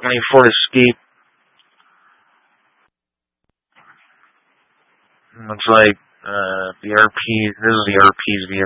Ford Escape. Looks like the RP. This is the RP's vehicle.